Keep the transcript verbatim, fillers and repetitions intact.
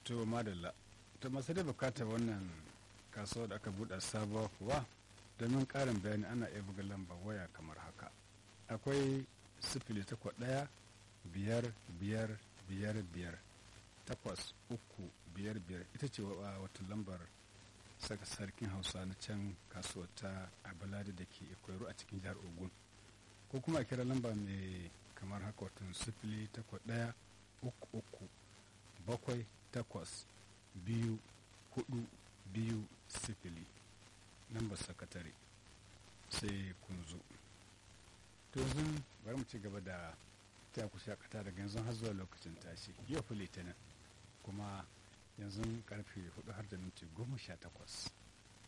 to madalla to masu da bukatar wannan kasuwa da aka buɗe sabuwa kuwa domin ƙarin bayani ana iya buga lambar waya kamar haka akwai sifili takwas ɗaya biyar biyar biyar biyar takwas uku biyar biyar ita ce wata lambar saka sarkin hausa na can kasuwar ta abalade da ke ikwairu a cikin jihar ogun ko kuma a kira lamba mai kamar haka watan sifili takwas ɗaya uku uku bakwai takwas biyu hudu biyu sifili lambar sakatare sai kun zo to yanzu bari mu ci gaba da ta ku shakata daga yanzu har zuwa lokacin tashi yau fi litinin kuma yanzu karfe hudu har da minti goma sha takwas